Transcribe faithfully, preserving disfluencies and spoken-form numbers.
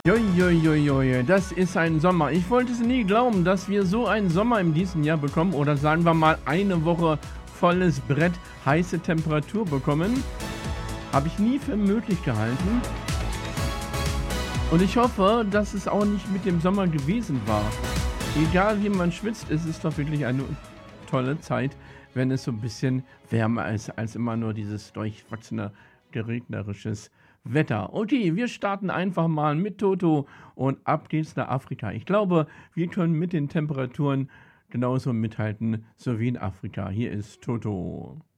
Jojojojo, das ist ein Sommer. Ich wollte es nie glauben, dass wir so einen Sommer in diesem Jahr bekommen oder sagen wir mal eine Woche volles Brett, heiße Temperatur bekommen. Habe ich nie für möglich gehalten. Und ich hoffe, dass es auch nicht mit dem Sommer gewesen war. Egal wie man schwitzt, es ist doch wirklich eine tolle Zeit, wenn es so ein bisschen wärmer ist, als immer nur dieses durchwachsene, geregnerisches Wetter. Okay, wir starten einfach mal mit Toto und ab geht's nach Afrika. Ich glaube, wir können mit den Temperaturen genauso mithalten, so wie in Afrika. Hier ist Toto.